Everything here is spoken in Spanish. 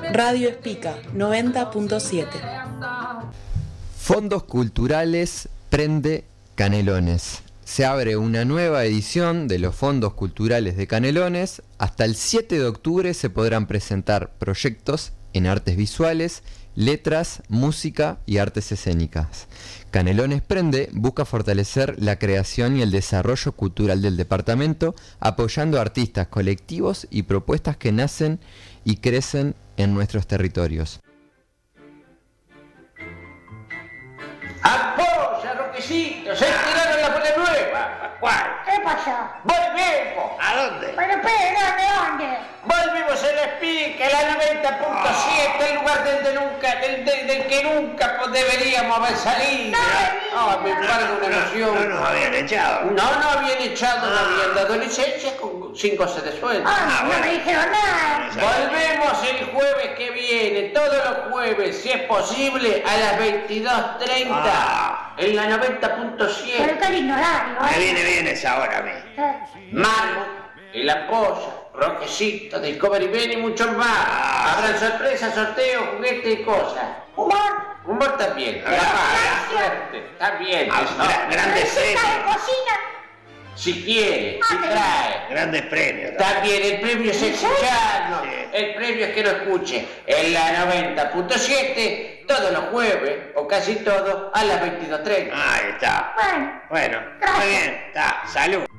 Radio Espica 90.7. Fondos Culturales Prende Canelones. Se abre una nueva edición de los Fondos Culturales de Canelones. Hasta el 7 de octubre se podrán presentar proyectos en artes visuales, letras, música y artes escénicas. Canelones Prende busca fortalecer la creación y el desarrollo cultural del departamento, apoyando a artistas, colectivos y propuestas que nacen y crecen en nuestros territorios. ¡Apoya, Roquecito! ¡Se tiraron la bola nueva! ¿Cuál? ¿Qué pasó? ¡Volvemos! ¿A dónde? Pero espera, ¿dónde? Volvimos a la Espica, la 90.7, el lugar del que nunca deberíamos haber salido. Me embarga una emoción. No nos habían echado. No habían echado, no habían dado licencia con 5 horas de sueldo. No me dijeron nada. Volvemos el jueves que viene, todos los jueves, si es posible, a las 22:30, en la 90.7. Pero qué lindo horario, Me viene bien esa hora a mí. Marmo, El Apoya, Roquecito, Discovery Ben y muchos más. Habrán sorpresas, sorteos, juguetes y cosas. Humor también. Suerte, también. Grandes ¿Receta de premios. cocina? Si quiere, si trae. Grandes premios. También el premio es escucharnos. Sí. El premio es que lo escuche en la 90.7 todos los jueves, o casi todos, a las 22:30. Ahí está. Bueno, Bueno, gracias. muy bien. Está. Salud.